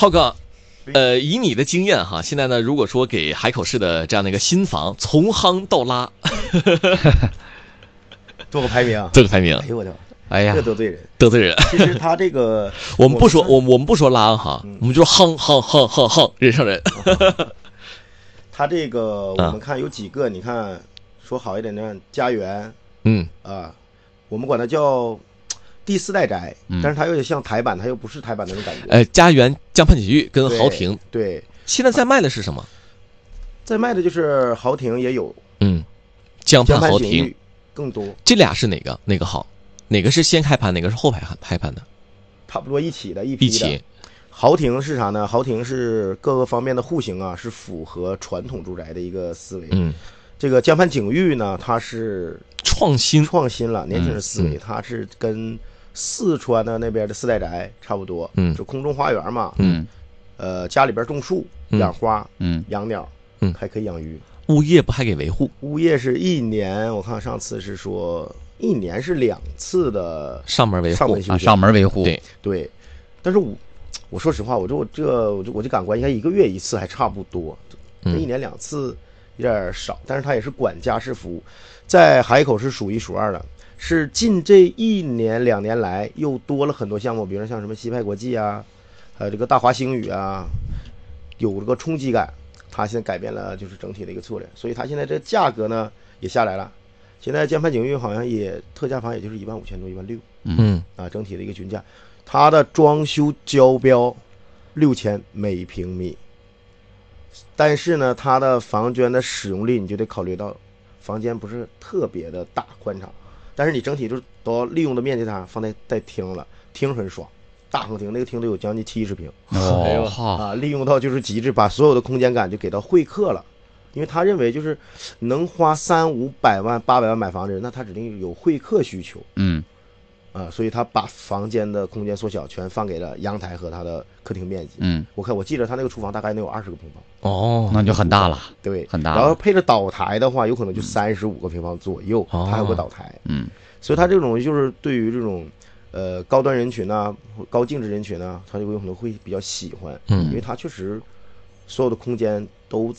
浩哥，以你的经验哈，现在呢，如果说给海口市的这样的一个新房从夯到拉， 做个排名， 做个排名。 哎呦我的， 哎呀， 这得罪人， 得罪人。 其实他这个我们不说，我们不说拉哈，我们就说夯，人上人。 他这个我们看有几个，你看说好一点的家园，我们管它叫第4代宅，但是它有点像台版，它又不是台版那种感觉。 家园江畔锦寓跟豪庭， 对， 现在在卖的是什么？ 在卖的就是豪庭也有， 江畔豪庭更多。 这俩是哪个好？哪个是先开盘，哪个是后开盘的？ 差不多一起的，一批的。 一起。 豪庭是啥呢？豪庭是各个方面的户型啊，是符合传统住宅的一个思维。这个江畔景寓呢，它是创新了，年轻人思维，它是跟四川的那边的4代宅差不多，就空中花园嘛，家里边种树、养花、养鸟，还可以养鱼。 物业不还给维护？ 物业是1年，我看上次是说1年是2次的上门维护啊， 上门维护， 对。但是我说实话，我就感官应该1个月1次还差不多，这1年2次有点少，但是它也是管家式服务，在海口是数一数二的。是近这1年2年来又多了很多项目，比如像什么西派国际啊，还有这个大华星宇啊，有这个冲击感。它现在改变了就是整体的一个策略，所以它现在这价格呢也下来了。现在江畔景寓好像也特价房也就是15000多16000，整体的一个均价。它的装修交标6000每平米，但是呢，它的房间的使用率你就得考虑到，房间不是特别的大宽敞，但是你整体就都利用的面积它放在厅了，厅很爽。大横厅那个厅都有将近70平，利用到就是极致，把所有的空间感就给到会客了。因为他认为就是能花300-500万、800万买房的人，那他指定有会客需求，所以他把房间的空间缩小，全放给了阳台和他的客厅面积。我记得他那个厨房大概能有20个平方， 那就很大了， 对， 很大了。 然后配着岛台的话，有可能就35个平方左右，它还有个岛台，所以他这种就是对于这种。高端人群啊，高净值人群啊，他就有可能会比较喜欢，因为他确实所有的空间都